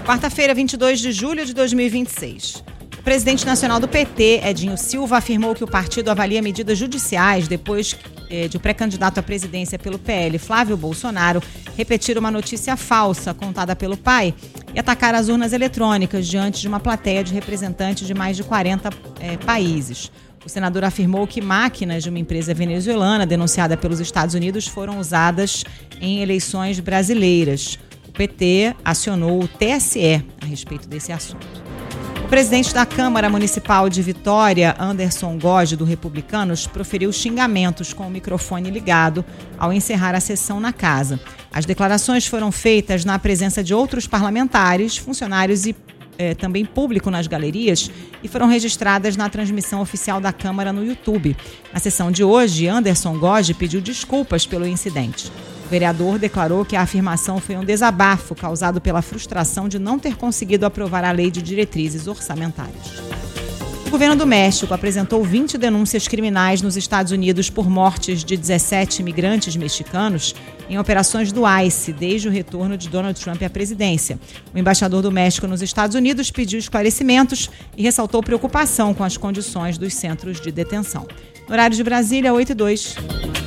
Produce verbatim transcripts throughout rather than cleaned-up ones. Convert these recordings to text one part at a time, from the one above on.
Quarta-feira, vinte e dois de julho de dois mil e vinte e seis. O presidente nacional do P T, Edinho Silva, afirmou que o partido avalia medidas judiciais depois eh, de o pré-candidato à presidência pelo P L, Flávio Bolsonaro, repetir uma notícia falsa contada pelo pai e atacar as urnas eletrônicas diante de uma plateia de representantes de mais de quarenta eh, países. O senador afirmou que máquinas de uma empresa venezuelana denunciada pelos Estados Unidos foram usadas em eleições brasileiras. O P T acionou o T S E a respeito desse assunto. O presidente da Câmara Municipal de Vitória, Anderson Gode, do Republicanos, proferiu xingamentos com o microfone ligado ao encerrar a sessão na casa. As declarações foram feitas na presença de outros parlamentares, funcionários e eh, também público nas galerias e foram registradas na transmissão oficial da Câmara no YouTube. Na sessão de hoje, Anderson Gode pediu desculpas pelo incidente. O vereador declarou que a afirmação foi um desabafo causado pela frustração de não ter conseguido aprovar a lei de diretrizes orçamentárias. O governo do México apresentou vinte denúncias criminais nos Estados Unidos por mortes de dezessete imigrantes mexicanos em operações do ICE desde o retorno de Donald Trump à presidência. O embaixador do México nos Estados Unidos pediu esclarecimentos e ressaltou preocupação com as condições dos centros de detenção. No horário de Brasília, oito e dois.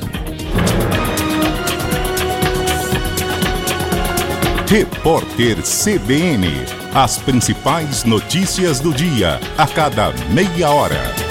Repórter C B N. As principais notícias do dia, a cada meia hora.